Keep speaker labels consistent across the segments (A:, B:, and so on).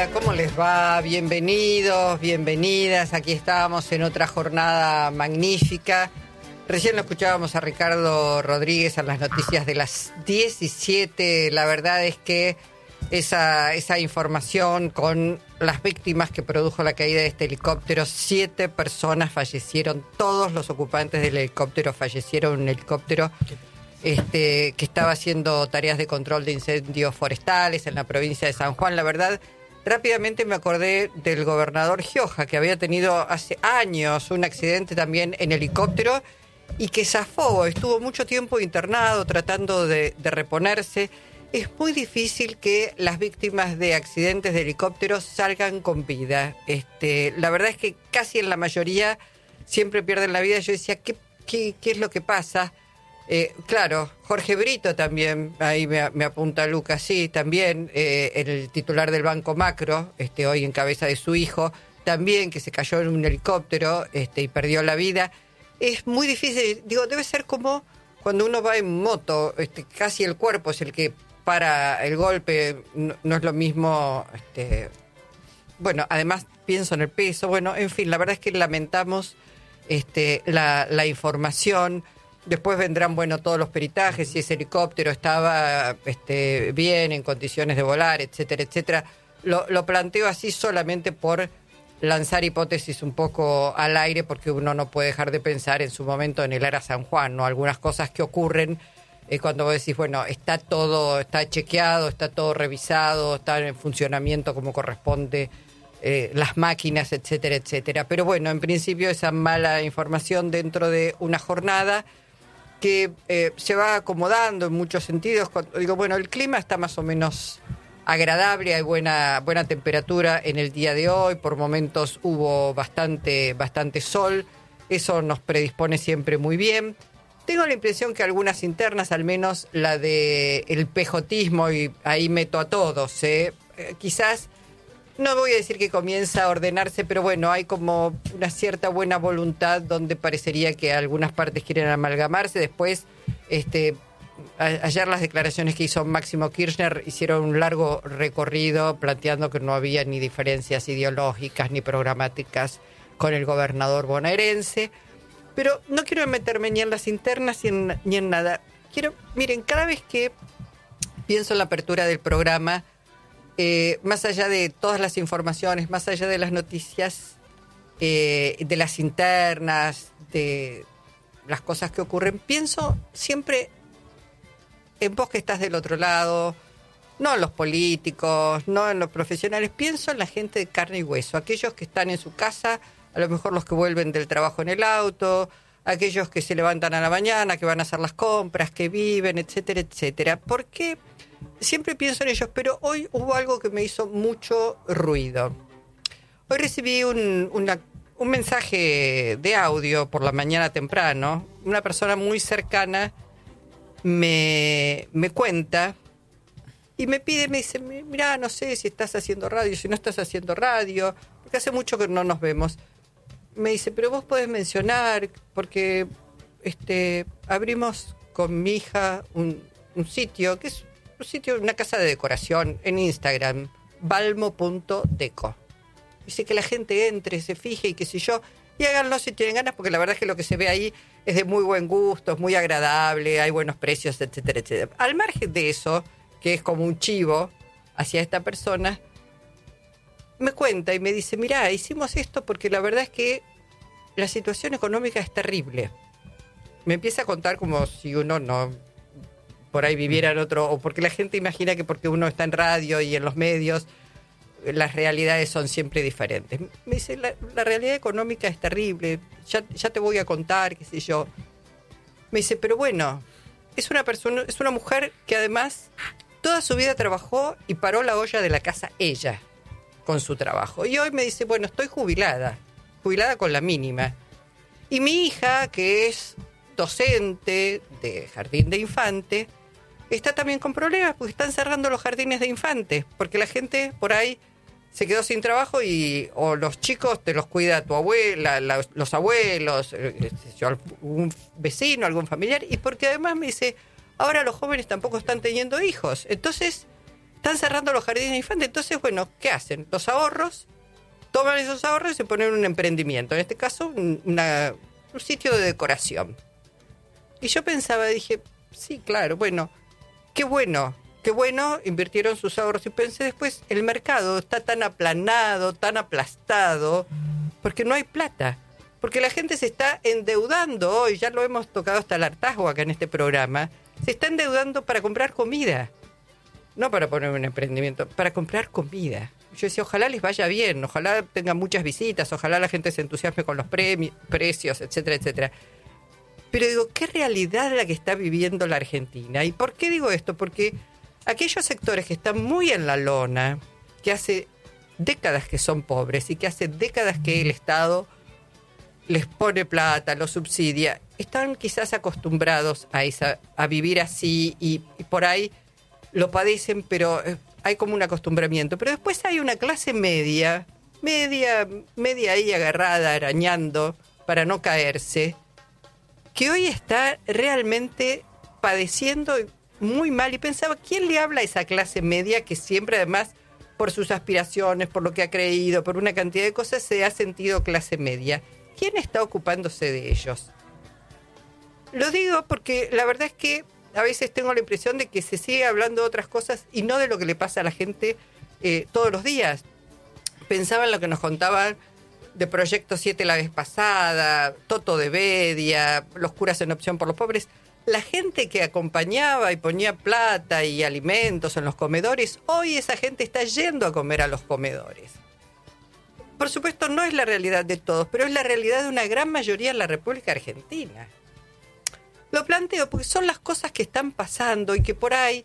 A: Hola, ¿cómo les va? Bienvenidos, bienvenidas. Aquí estábamos en otra jornada magnífica. Recién lo escuchábamos a Ricardo Rodríguez en las noticias de las 17. La verdad es que esa información con las víctimas que produjo la caída de este helicóptero, 7 personas fallecieron, todos los ocupantes del helicóptero fallecieron en un helicóptero que estaba haciendo tareas de control de incendios forestales en la provincia de San Juan. La verdad, rápidamente me acordé del gobernador Gioja, que había tenido hace años un accidente también en helicóptero y que zafó, estuvo mucho tiempo internado tratando de reponerse. Es muy difícil que las víctimas de accidentes de helicópteros salgan con vida. La verdad es que casi en la mayoría siempre pierden la vida. Yo decía, ¿qué es lo que pasa? Claro, Jorge Brito también, ahí me apunta Lucas, sí, también el titular del Banco Macro, hoy en cabeza de su hijo, también que se cayó en un helicóptero y perdió la vida. Es muy difícil, digo, debe ser como cuando uno va en moto, casi el cuerpo es el que para el golpe, no es lo mismo, bueno, además pienso en el peso, bueno, en fin, la verdad es que lamentamos la información. Después vendrán, bueno, todos los peritajes, si ese helicóptero estaba bien, en condiciones de volar, etcétera, etcétera. Lo planteo así solamente por lanzar hipótesis un poco al aire, porque uno no puede dejar de pensar en su momento en el Ara San Juan, ¿no? Algunas cosas que ocurren cuando vos decís, bueno, está chequeado, está todo revisado, está en funcionamiento como corresponde, las máquinas, etcétera, etcétera. Pero bueno, en principio esa mala información dentro de una jornada que se va acomodando en muchos sentidos. Digo, bueno, el clima está más o menos agradable, hay buena temperatura en el día de hoy, por momentos hubo bastante sol, eso nos predispone siempre muy bien. Tengo la impresión que algunas internas, al menos la de el pejotismo, y ahí meto a todos, quizás, no voy a decir que comienza a ordenarse, pero bueno, hay como una cierta buena voluntad donde parecería que algunas partes quieren amalgamarse. Después, ayer las declaraciones que hizo Máximo Kirchner hicieron un largo recorrido planteando que no había ni diferencias ideológicas ni programáticas con el gobernador bonaerense. Pero no quiero meterme ni en las internas ni en nada. Miren, cada vez que pienso en la apertura del programa, más allá de todas las informaciones, más allá de las noticias, de las internas, de las cosas que ocurren, pienso siempre en vos que estás del otro lado, no en los políticos, no en los profesionales, pienso en la gente de carne y hueso, aquellos que están en su casa, a lo mejor los que vuelven del trabajo en el auto, aquellos que se levantan a la mañana, que van a hacer las compras, que viven, etcétera, etcétera. ¿Por qué? Siempre pienso en ellos, pero hoy hubo algo que me hizo mucho ruido. Hoy recibí un mensaje de audio por la mañana temprano. Una persona muy cercana me cuenta y me dice, mirá, no sé si estás haciendo radio, si no estás haciendo radio, porque hace mucho que no nos vemos. Me dice, pero vos podés mencionar, porque abrimos con mi hija un sitio, que es un sitio, una casa de decoración en Instagram, balmo.deco. Dice que la gente entre, se fije y qué sé yo, y háganlo si tienen ganas, porque la verdad es que lo que se ve ahí es de muy buen gusto, es muy agradable, hay buenos precios, etcétera, etcétera. Al margen de eso, que es como un chivo hacia esta persona, me cuenta y me dice, mirá, hicimos esto porque la verdad es que la situación económica es terrible. Me empieza a contar como si uno no por ahí viviera en otro, o porque la gente imagina que porque uno está en radio y en los medios, las realidades son siempre diferentes. Me dice, la realidad económica es terrible, ya te voy a contar, qué sé yo. Me dice, pero bueno, es una mujer que además toda su vida trabajó y paró la olla de la casa ella, con su trabajo. Y hoy me dice, bueno, estoy jubilada con la mínima. Y mi hija, que es docente de jardín de infante, está también con problemas porque están cerrando los jardines de infantes, porque la gente por ahí se quedó sin trabajo o los chicos te los cuida tu abuela, los abuelos, algún vecino, algún familiar, y porque además me dice, ahora los jóvenes tampoco están teniendo hijos, entonces están cerrando los jardines de infantes. Entonces, bueno, ¿qué hacen? Los ahorros, toman esos ahorros y se ponen un emprendimiento. En este caso, un sitio de decoración. Y yo pensaba, dije, sí, claro, bueno, qué bueno, invirtieron sus ahorros. Y pensé después, el mercado está tan aplanado, tan aplastado, porque no hay plata. Porque la gente se está endeudando hoy, ya lo hemos tocado hasta el hartazgo acá en este programa, se está endeudando para comprar comida. No para poner un emprendimiento, para comprar comida. Yo decía, ojalá les vaya bien, ojalá tengan muchas visitas, ojalá la gente se entusiasme con los precios, etcétera, etcétera. Pero digo, ¿qué realidad es la que está viviendo la Argentina? ¿Y por qué digo esto? Porque aquellos sectores que están muy en la lona, que hace décadas que son pobres y que hace décadas que el Estado les pone plata, los subsidia, están quizás acostumbrados a vivir así y por ahí lo padecen, pero hay como un acostumbramiento. Pero después hay una clase media ahí agarrada, arañando para no caerse, que hoy está realmente padeciendo muy mal. Y pensaba, ¿quién le habla a esa clase media que siempre, además, por sus aspiraciones, por lo que ha creído, por una cantidad de cosas, se ha sentido clase media? ¿Quién está ocupándose de ellos? Lo digo porque la verdad es que a veces tengo la impresión de que se sigue hablando de otras cosas y no de lo que le pasa a la gente todos los días. Pensaba en lo que nos contaban de Proyecto 7 la vez pasada, Toto de Bedia, los curas en opción por los pobres. La gente que acompañaba y ponía plata y alimentos en los comedores, hoy esa gente está yendo a comer a los comedores. Por supuesto, no es la realidad de todos, pero es la realidad de una gran mayoría en la República Argentina. Lo planteo porque son las cosas que están pasando y que por ahí,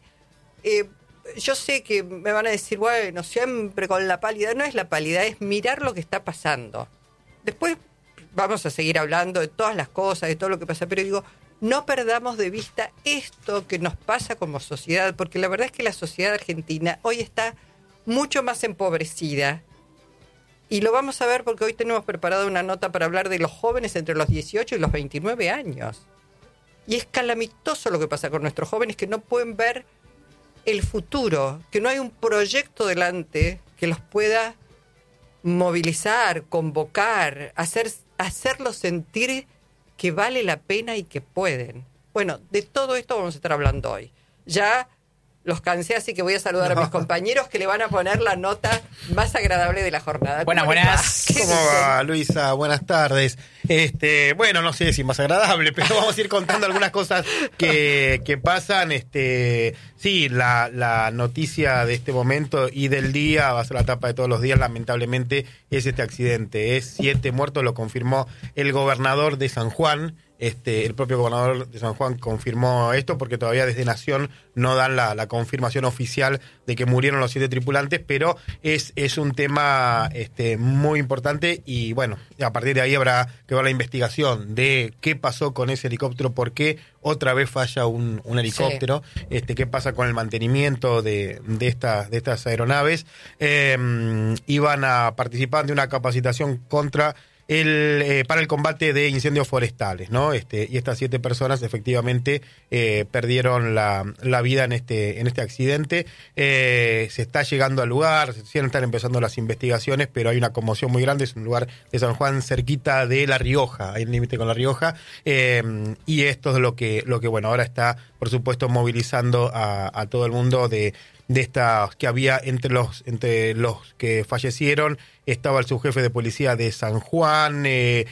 A: yo sé que me van a decir, bueno, siempre con la pálida. No es la pálida, es mirar lo que está pasando. Después vamos a seguir hablando de todas las cosas, de todo lo que pasa, pero digo, no perdamos de vista esto que nos pasa como sociedad, porque la verdad es que la sociedad argentina hoy está mucho más empobrecida. Y lo vamos a ver porque hoy tenemos preparada una nota para hablar de los jóvenes entre los 18 y los 29 años. Y es calamitoso lo que pasa con nuestros jóvenes, que no pueden ver el futuro, que no hay un proyecto delante que los pueda movilizar, convocar, hacerlos sentir que vale la pena y que pueden. Bueno, de todo esto vamos a estar hablando hoy. Ya los cansé, así que voy a saludar a mis compañeros que le van a poner la nota más agradable de la jornada.
B: Buenas.
C: ¿Cómo va, Luisa? Buenas tardes. Bueno, no sé si más agradable, pero vamos a ir contando algunas cosas que pasan. Sí, la noticia de este momento y del día, va a ser la tapa de todos los días, lamentablemente, es este accidente. Es 7 muertos, lo confirmó el gobernador de San Juan. El propio gobernador de San Juan confirmó esto porque todavía desde Nación no dan la confirmación oficial de que murieron los 7 tripulantes, pero es un tema muy importante y bueno, a partir de ahí habrá que ver la investigación de qué pasó con ese helicóptero, por qué otra vez falla un helicóptero, sí. Qué pasa con el mantenimiento de estas aeronaves. Iban a participar de una capacitación para el combate de incendios forestales, ¿no? Y estas 7 personas efectivamente perdieron la vida en este accidente. Se está llegando al lugar, se están empezando las investigaciones, pero hay una conmoción muy grande. Es un lugar de San Juan cerquita de La Rioja, hay un límite con La Rioja, y esto es lo que bueno, ahora está, por supuesto, movilizando a todo el mundo de estas que había entre los que fallecieron. Estaba el subjefe de policía de San Juan,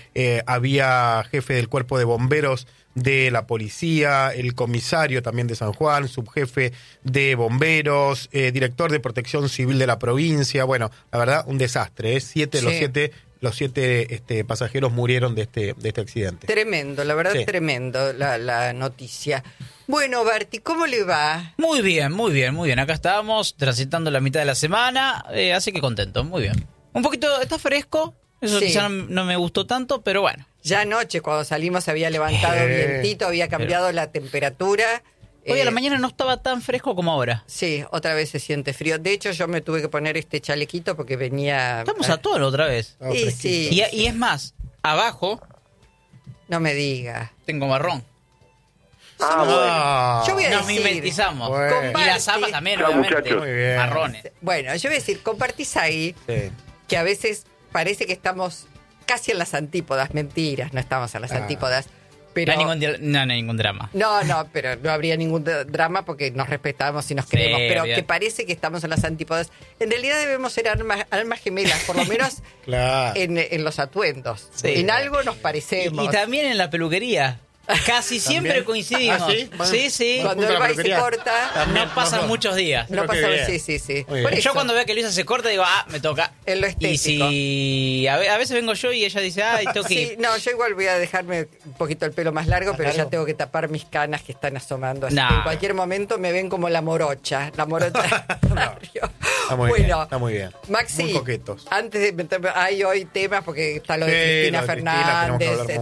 C: había jefe del cuerpo de bomberos de la policía, el comisario también de San Juan, subjefe de bomberos, director de protección civil de la provincia. Bueno, la verdad, un desastre, ¿eh? Sí. Los 7 pasajeros murieron de este accidente.
A: Tremendo, la verdad, sí. Tremendo la noticia. Bueno, Berti, ¿cómo le va?
B: Muy bien. Acá estábamos transitando la mitad de la semana, así que contento, muy bien. Un poquito, está fresco, eso sí. Quizá no me gustó tanto, pero bueno.
A: Ya anoche cuando salimos había levantado vientito, había cambiado la temperatura.
B: Hoy a la mañana no estaba tan fresco como ahora.
A: Sí, otra vez se siente frío. De hecho, yo me tuve que poner este chalequito porque venía...
B: Estamos a tono otra vez.
A: Sí.
B: Y es más, abajo...
A: No me diga.
B: Tengo marrón.
D: bueno.
A: Yo voy a
B: Nos
A: decir,
B: mimetizamos.
C: Bueno.
B: Y las zapas también,
D: Chao,
B: obviamente.
D: muchachos.
C: Muy bien.
B: Marrones.
A: bueno, yo voy a decir, compartís ahí
C: Sí.
A: que a veces parece que estamos casi en las antípodas. Mentiras, no estamos en las antípodas. Pero
B: No hay ningún drama.
A: No, pero no habría ningún drama porque nos respetamos y nos queremos. Pero
B: bien.
A: que parece que estamos en las antípodas. En realidad debemos ser almas gemelas, por lo menos
C: Claro.
A: en los atuendos.
B: Sí.
A: En algo nos parecemos.
B: Y también en la peluquería. Casi siempre
C: ¿También?
B: coincidimos.
C: ¿Ah, sí? Bueno.
B: Sí.
A: Cuando
C: Junto a
A: él
C: la
A: va y se
C: peluquería.
A: corta,
C: También,
B: No pasan
C: los dos.
B: muchos días.
A: no
C: Pero qué
A: pasa.
C: bien.
A: Sí.
C: Muy
A: Por
C: bien.
B: Yo
A: eso,
B: cuando veo que Luisa se corta digo, me toca.
A: en lo
B: Y
A: estético.
B: si a veces vengo yo y ella dice, tengo que
A: Sí,
B: ir.
A: no, yo igual voy a dejarme un poquito el pelo más largo, pero ya
C: largo?
A: tengo que tapar mis canas que están asomando. Así
B: Nah.
A: que en cualquier momento me ven como la morocha del barrio.
C: Está muy bien, está muy bien.
A: Maxi,
C: Muy coquetos.
A: antes de meterme, hay hoy temas porque está lo de
C: Sí,
A: Cristina
C: lo de Cristina, tenemos que
A: Fernández,
C: hablar